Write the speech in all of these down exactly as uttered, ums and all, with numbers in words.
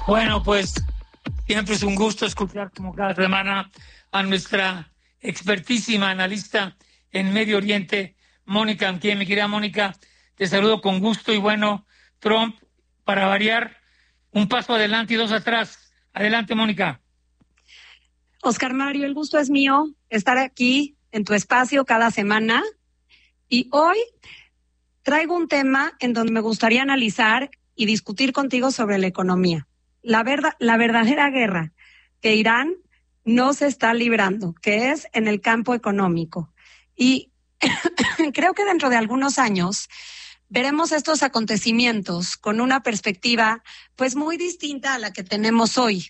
Bueno, pues siempre es un gusto escuchar como cada semana a nuestra expertísima analista en Medio Oriente, Mónica Antier. Mi querida Mónica, te saludo con gusto y bueno, Trump, para variar, un paso adelante y dos atrás. Adelante, Mónica. Oscar Mario, el gusto es mío estar aquí en tu espacio cada semana y hoy traigo un tema en donde me gustaría analizar y discutir contigo sobre la economía. La, verdad, la verdadera guerra que Irán no se está librando, que es en el campo económico. Y creo que dentro de algunos años veremos estos acontecimientos con una perspectiva pues muy distinta a la que tenemos hoy.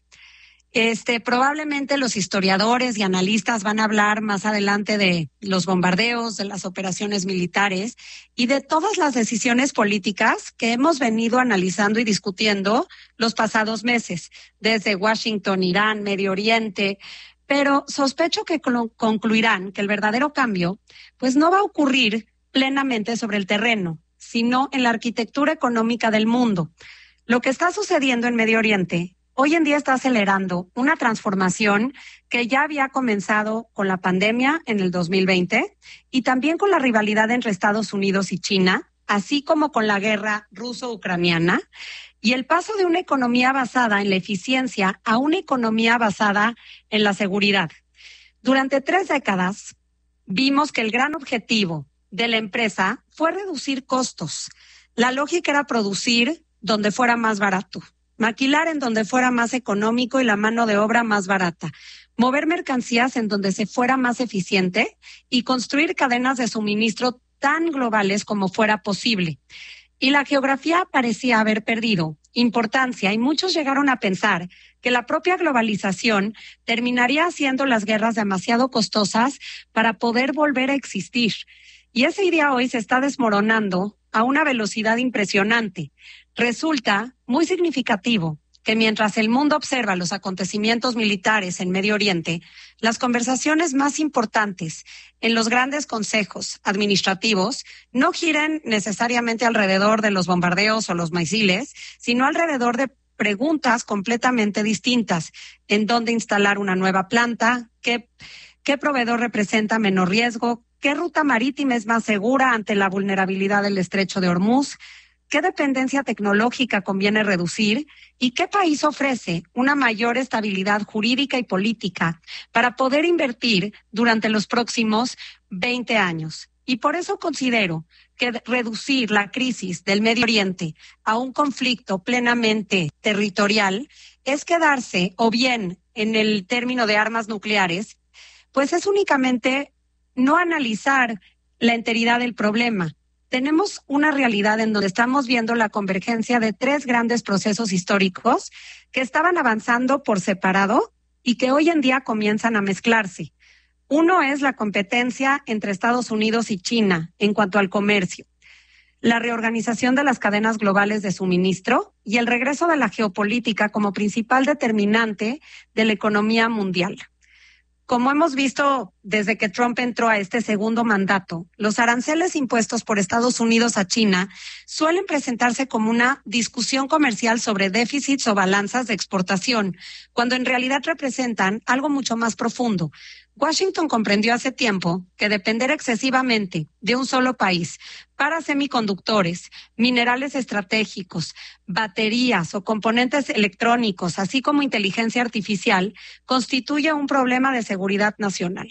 Este, probablemente los historiadores y analistas van a hablar más adelante de los bombardeos, de las operaciones militares y de todas las decisiones políticas que hemos venido analizando y discutiendo los pasados meses, desde Washington, Irán, Medio Oriente, pero sospecho que concluirán que el verdadero cambio pues no va a ocurrir plenamente sobre el terreno, sino en la arquitectura económica del mundo. Lo que está sucediendo en Medio Oriente hoy en día está acelerando una transformación que ya había comenzado con la pandemia en el dos mil veinte y también con la rivalidad entre Estados Unidos y China, así como con la guerra ruso-ucraniana, y el paso de una economía basada en la eficiencia a una economía basada en la seguridad. Durante tres décadas vimos que el gran objetivo de la empresa fue reducir costos. La lógica era producir donde fuera más barato, maquilar en donde fuera más económico y la mano de obra más barata, mover mercancías en donde se fuera más eficiente y construir cadenas de suministro tan globales como fuera posible. Y la geografía parecía haber perdido importancia y muchos llegaron a pensar que la propia globalización terminaría haciendo las guerras demasiado costosas para poder volver a existir. Y esa idea hoy se está desmoronando a una velocidad impresionante. Resulta muy significativo que mientras el mundo observa los acontecimientos militares en Medio Oriente, las conversaciones más importantes en los grandes consejos administrativos no giren necesariamente alrededor de los bombardeos o los misiles, sino alrededor de preguntas completamente distintas. ¿En dónde instalar una nueva planta? ¿Qué, qué proveedor representa menor riesgo? ¿Qué ruta marítima es más segura ante la vulnerabilidad del estrecho de Hormuz? ¿Qué dependencia tecnológica conviene reducir? ¿Y qué país ofrece una mayor estabilidad jurídica y política para poder invertir durante los próximos veinte años? Y por eso considero que reducir la crisis del Medio Oriente a un conflicto plenamente territorial es quedarse, o bien en el término de armas nucleares, pues es únicamente no analizar la enteridad del problema. Tenemos una realidad en donde estamos viendo la convergencia de tres grandes procesos históricos que estaban avanzando por separado y que hoy en día comienzan a mezclarse. Uno es la competencia entre Estados Unidos y China en cuanto al comercio, la reorganización de las cadenas globales de suministro y el regreso de la geopolítica como principal determinante de la economía mundial. Como hemos visto desde que Trump entró a este segundo mandato, los aranceles impuestos por Estados Unidos a China suelen presentarse como una discusión comercial sobre déficits o balanzas de exportación, cuando en realidad representan algo mucho más profundo. Washington comprendió hace tiempo que depender excesivamente de un solo país para semiconductores, minerales estratégicos, baterías o componentes electrónicos, así como inteligencia artificial, constituye un problema de seguridad nacional.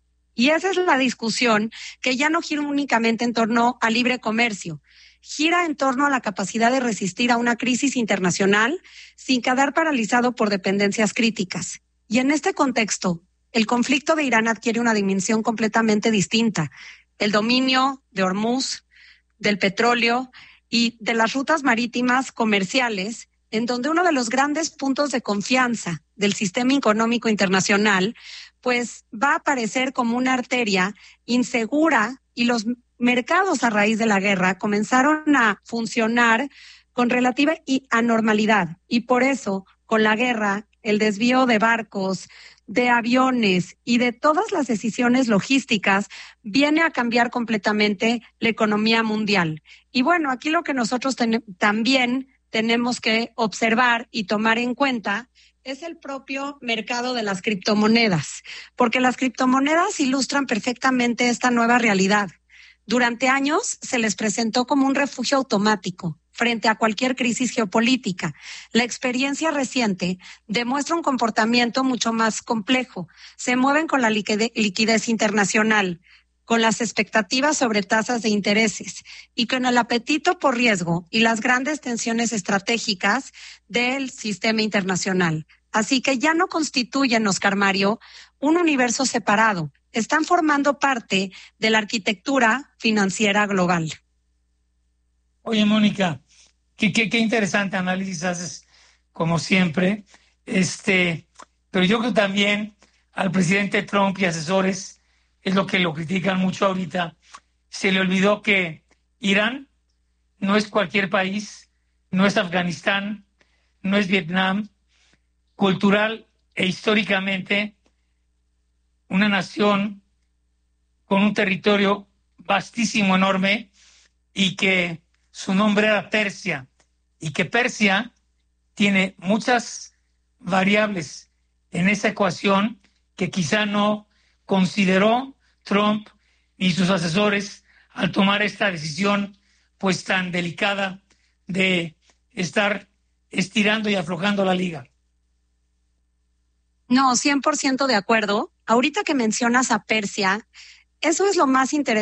Y esa es la discusión que ya no gira únicamente en torno al libre comercio, gira en torno a la capacidad de resistir a una crisis internacional sin quedar paralizado por dependencias críticas. Y en este contexto, el conflicto de Irán adquiere una dimensión completamente distinta. El dominio de Hormuz, del petróleo y de las rutas marítimas comerciales, en donde uno de los grandes puntos de confianza del sistema económico internacional, pues va a aparecer como una arteria insegura, y los mercados a raíz de la guerra comenzaron a funcionar con relativa anormalidad. Y por eso, con la guerra, el desvío de barcos, de aviones y de todas las decisiones logísticas viene a cambiar completamente la economía mundial. Y bueno, aquí lo que nosotros ten- también tenemos que observar y tomar en cuenta es el propio mercado de las criptomonedas, porque las criptomonedas ilustran perfectamente esta nueva realidad. Durante años se les presentó como un refugio automático frente a cualquier crisis geopolítica. La experiencia reciente demuestra un comportamiento mucho más complejo. Se mueven con la liquidez internacional, con las expectativas sobre tasas de intereses y con el apetito por riesgo y las grandes tensiones estratégicas del sistema internacional. Así que ya no constituyen, Oscar Mario, un universo separado. Están formando parte de la arquitectura financiera global. Oye, Mónica, qué, qué, qué interesante análisis haces, como siempre. Este, pero yo creo también al presidente Trump y asesores, es lo que lo critican mucho ahorita, se le olvidó que Irán no es cualquier país, no es Afganistán, no es Vietnam, cultural e históricamente una nación con un territorio vastísimo, enorme, y que su nombre era Persia, y que Persia tiene muchas variables en esa ecuación que quizá no consideró Trump ni sus asesores al tomar esta decisión pues tan delicada de estar estirando y aflojando la liga. No, cien por ciento de acuerdo. Ahorita que mencionas a Persia, eso es lo más interesante.